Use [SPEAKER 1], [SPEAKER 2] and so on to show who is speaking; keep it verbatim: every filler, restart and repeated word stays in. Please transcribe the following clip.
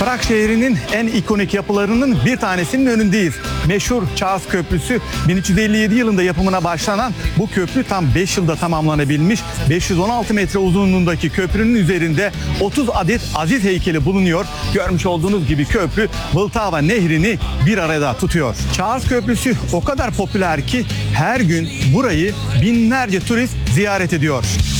[SPEAKER 1] Prag şehrinin en ikonik yapılarının bir tanesinin önündeyiz. Meşhur Charles Köprüsü. bin üç yüz elli yedi yılında yapımına başlanan bu köprü tam beş yılda tamamlanabilmiş. beş yüz on altı metre uzunluğundaki köprünün üzerinde otuz adet aziz heykeli bulunuyor. Görmüş olduğunuz gibi köprü Vltava Nehri'ni bir arada tutuyor. Charles Köprüsü o kadar popüler ki her gün burayı binlerce turist ziyaret ediyor.